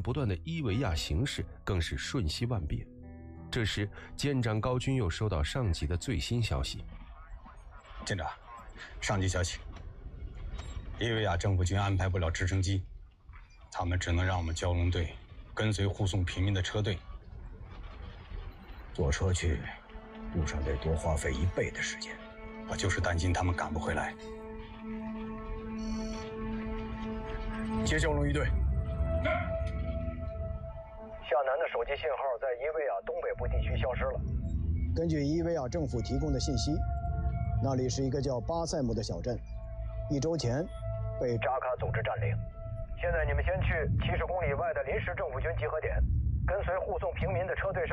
不断的伊维亚形势更是瞬息万变。这时舰长高军又收到上级的最新消息。 舰长，上级消息，伊维亚政府军安排不了直升机，他们只能让我们蛟龙队跟随护送平民的车队。坐车去，路上得多花费1倍的时间，我就是担心他们赶不回来。接蛟龙一队。 向南的手机信号在伊维亚东北部地区消失了。 根据伊维亚政府提供的信息，那里是一个叫巴塞姆的小镇，1周前被扎卡组织占领。现在你们先去70公里外的临时政府军集合点，跟随护送平民的车队上。